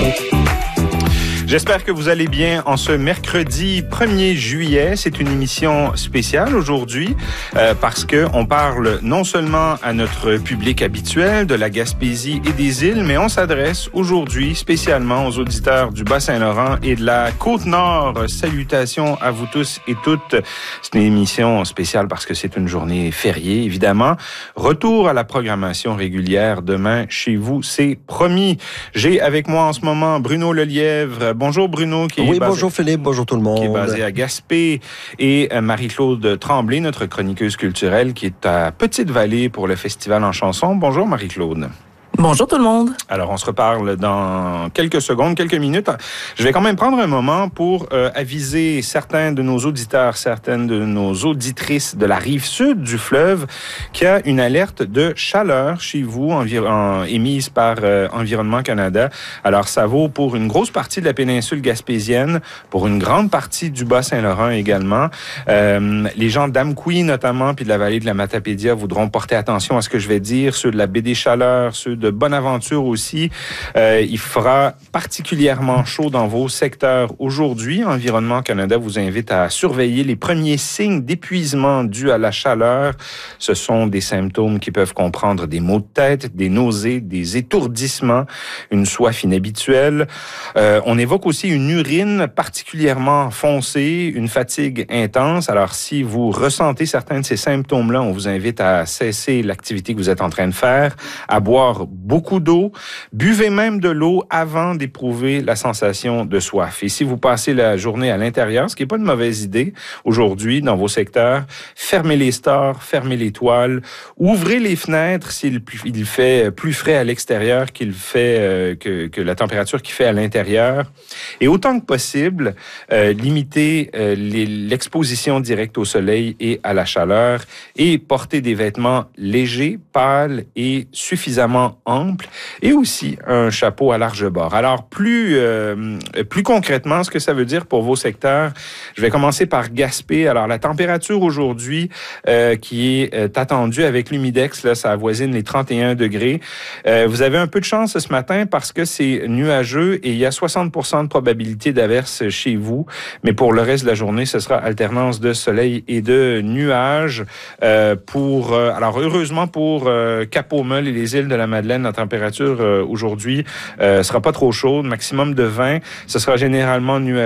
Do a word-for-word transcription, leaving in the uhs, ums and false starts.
J'espère que vous allez bien en ce mercredi premier juillet. C'est une émission spéciale aujourd'hui euh, parce que on parle non seulement à notre public habituel de la Gaspésie et des îles, mais on s'adresse aujourd'hui spécialement aux auditeurs du Bas-Saint-Laurent et de la Côte-Nord. Salutations à vous tous et toutes. C'est une émission spéciale parce que c'est une journée fériée, évidemment. Retour à la programmation régulière demain chez vous, c'est promis. J'ai avec moi en ce moment Bruno Lelièvre. Bonjour Bruno. Qui est oui, basé, bonjour Philippe, bonjour tout le monde. Qui est basé à Gaspé. Et Marie-Claude Tremblay, notre chroniqueuse culturelle, qui est à Petite-Vallée pour le Festival en chanson. Bonjour Marie-Claude. Bonjour tout le monde. Alors, on se reparle dans quelques secondes, quelques minutes. Je vais quand même prendre un moment pour euh, aviser certains de nos auditeurs, certaines de nos auditrices de la rive sud du fleuve qu'il y a une alerte de chaleur chez vous, environ, émise par euh, Environnement Canada. Alors, ça vaut pour une grosse partie de la péninsule gaspésienne, pour une grande partie du Bas-Saint-Laurent également. Euh, les gens d'Amqui, notamment, puis de la vallée de la Matapédia voudront porter attention à ce que je vais dire, ceux de la baie des Chaleurs, ceux de Bonaventure aussi. Euh, il fera particulièrement chaud dans vos secteurs aujourd'hui. Environnement Canada vous invite à surveiller les premiers signes d'épuisement dus à la chaleur. Ce sont des symptômes qui peuvent comprendre des maux de tête, des nausées, des étourdissements, une soif inhabituelle. Euh, on évoque aussi une urine particulièrement foncée, une fatigue intense. Alors, si vous ressentez certains de ces symptômes-là, on vous invite à cesser l'activité que vous êtes en train de faire, à boire beaucoup d'eau. Buvez même de l'eau avant d'éprouver la sensation de soif. Et si vous passez la journée à l'intérieur, ce qui n'est pas une mauvaise idée aujourd'hui dans vos secteurs, fermez les stores, fermez les toiles, ouvrez les fenêtres s'il il fait plus frais à l'extérieur qu'il fait euh, que, que la température qu'il fait à l'intérieur. Et autant que possible, euh, limitez euh, les, l'exposition directe au soleil et à la chaleur et portez des vêtements légers, pâles et suffisamment ample et aussi un chapeau à large bord. Alors, plus, euh, plus concrètement, ce que ça veut dire pour vos secteurs, je vais commencer par Gaspé. Alors, la température aujourd'hui euh, qui est euh, attendue avec l'humidex, là, ça avoisine les trente et un degrés. Euh, vous avez un peu de chance ce matin parce que c'est nuageux et il y a soixante pour cent de probabilité d'averse chez vous, mais pour le reste de la journée, ce sera alternance de soleil et de nuages. Euh, pour, euh, alors, heureusement pour euh, Cap-aux-Meules et les îles de la Madeleine, la température euh, aujourd'hui euh, sera pas trop chaude, maximum de vingt. Ce sera généralement nuageux.